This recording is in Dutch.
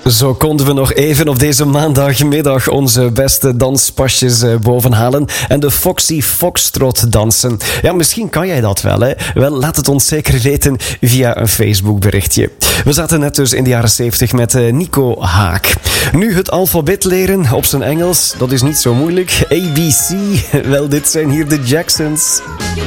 Zo konden we nog even op deze maandagmiddag onze beste danspasjes bovenhalen en de Foxy Foxtrot dansen. Ja, misschien kan jij dat wel, hè? Wel, laat het ons zeker weten via een Facebookberichtje. We zaten net dus in de jaren 70 met Nico Haak. Nu het alfabet leren op zijn Engels, dat is niet zo moeilijk. ABC, wel, dit zijn hier de Jacksons.